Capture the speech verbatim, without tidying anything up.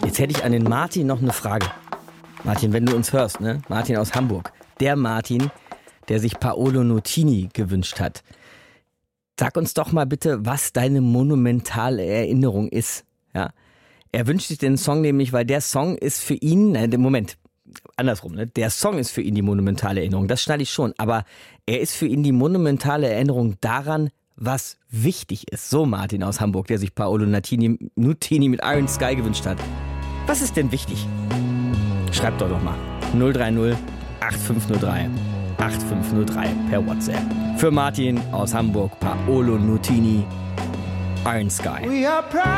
Jetzt hätte ich an den Martin noch eine Frage. Martin, wenn du uns hörst, ne? Martin aus Hamburg. Der Martin, der sich Paolo Nutini gewünscht hat. Sag uns doch mal bitte, was deine monumentale Erinnerung ist. Ja? Er wünscht sich den Song nämlich, weil der Song ist für ihn, nein, Moment, andersrum, ne? Der Song ist für ihn die monumentale Erinnerung, das schneide ich schon, aber er ist für ihn die monumentale Erinnerung daran, was wichtig ist. So Martin aus Hamburg, der sich Paolo Nutini, Nutini mit Iron Sky gewünscht hat. Was ist denn wichtig? Schreibt doch doch mal. null drei null acht fünf null drei acht fünf null drei per WhatsApp. Für Martin aus Hamburg, Paolo Nutini, Iron Sky.